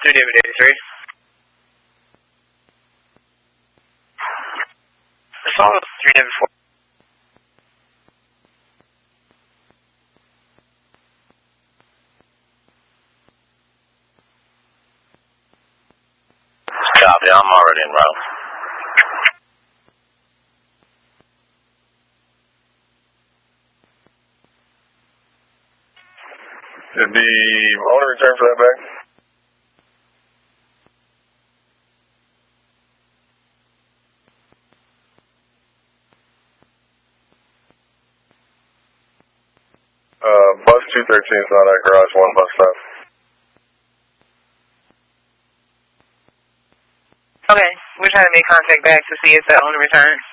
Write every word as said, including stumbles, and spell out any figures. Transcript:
three David eighty-three. This all is three David four. Copy, I'm already en route. Did the owner return for that bag? Uh, bus two thirteen is not at garage one bus stop. Okay, we're trying to make contact back to see if the owner returned.